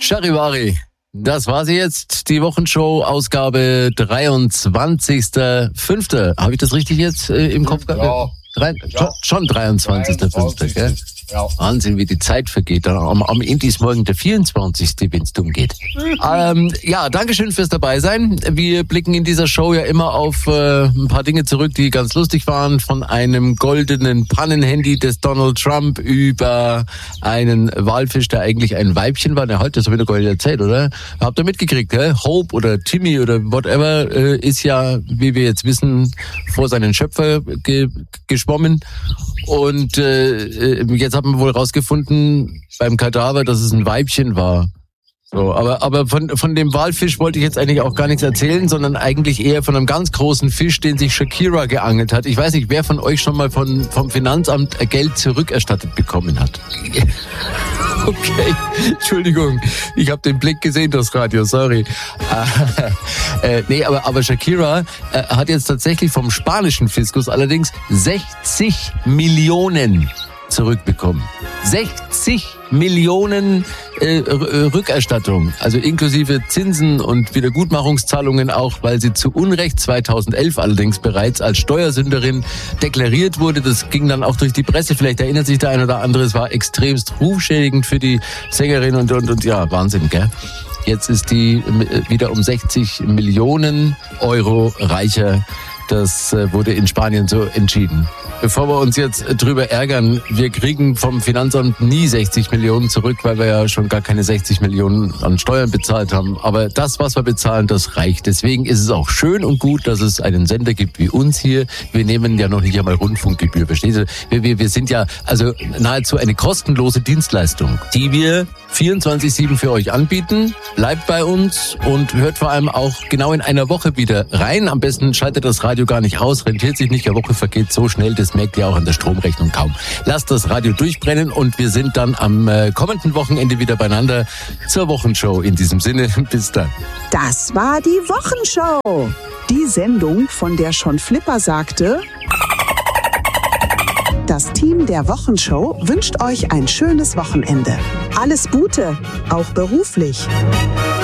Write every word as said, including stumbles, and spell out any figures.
Charivari, das war sie jetzt, die Wochenshow, Ausgabe dreiundzwanzigster fünfter Habe ich das richtig jetzt äh, im Kopf gehabt? Ja. Drei, ja. Schon dreiundzwanzigster fünfter Gell? Ja. Wahnsinn, wie die Zeit vergeht. Am, am Ende ist morgen der vierundzwanzigste wenn es dumm geht. Mhm. Ähm, ja, Dankeschön fürs Dabeisein. Wir blicken in dieser Show ja immer auf äh, ein paar Dinge zurück, die ganz lustig waren. Von einem goldenen Pannenhandy des Donald Trump über einen Walfisch, der eigentlich ein Weibchen war. Der halt, das habe ich doch gar nicht erzählt, oder? Habt ihr mitgekriegt, hä? Hope oder Timmy oder whatever äh, ist ja, wie wir jetzt wissen, vor seinen Schöpfer ge- geschwommen. Und äh, jetzt haben wir wohl rausgefunden beim Kadaver, dass es ein Weibchen war. So, aber aber von von dem Walfisch wollte ich jetzt eigentlich auch gar nichts erzählen, sondern eigentlich eher von einem ganz großen Fisch, den sich Shakira geangelt hat. Ich weiß nicht, wer von euch schon mal von vom Finanzamt Geld zurückerstattet bekommen hat. Okay, Entschuldigung, ich habe den Blick gesehen durchs Radio, sorry. Äh, äh, nee, aber aber Shakira äh, hat jetzt tatsächlich vom spanischen Fiskus allerdings sechzig Millionen zurückbekommen. sechzig Millionen äh, Rückerstattung, also inklusive Zinsen und Wiedergutmachungszahlungen auch, weil sie zu Unrecht zweitausendelf allerdings bereits als Steuersünderin deklariert wurde. Das ging dann auch durch die Presse, vielleicht erinnert sich der ein oder andere, es war extremst rufschädigend für die Sängerin und, und, und ja, Wahnsinn, gell? Jetzt ist die wieder um sechzig Millionen Euro reicher. Das wurde in Spanien so entschieden. Bevor wir uns jetzt drüber ärgern, wir kriegen vom Finanzamt nie sechzig Millionen zurück, weil wir ja schon gar keine sechzig Millionen an Steuern bezahlt haben. Aber das, was wir bezahlen, das reicht. Deswegen ist es auch schön und gut, dass es einen Sender gibt wie uns hier. Wir nehmen ja noch nicht einmal Rundfunkgebühr, verstehst du? Wir, wir, wir sind ja also nahezu eine kostenlose Dienstleistung, die wir vierundzwanzig sieben für euch anbieten. Bleibt bei uns und hört vor allem auch genau in einer Woche wieder rein. Am besten schaltet das Radio gar nicht aus, rentiert sich nicht. Die Woche vergeht so schnell, das merkt ihr auch an der Stromrechnung kaum. Lasst das Radio durchbrennen und wir sind dann am äh, kommenden Wochenende wieder beieinander zur Wochenshow. In diesem Sinne, bis dann. Das war die Wochenshow. Die Sendung, von der schon Flipper sagte... Das Team der Wochenshow wünscht euch ein schönes Wochenende. Alles Gute, auch beruflich.